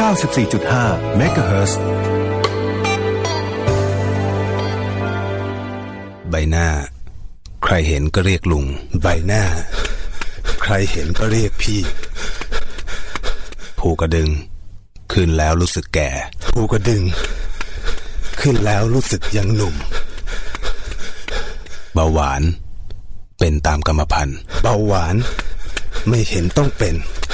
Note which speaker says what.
Speaker 1: 94.5 เมกะเฮิรตซ์
Speaker 2: ใบหน้าใครเห็นก็เรียกลุงใบหน้าใครเห็นก็เรียกพี่ภูกระดึงขึ้นแล้วรู้สึกแก่ภูกระดึงขึ้นแล้วรู้สึกยังหนุ่มเบาหวานเป็นตามกรรมพันธุ์เบาหวานไม่เห็นต้องเป็น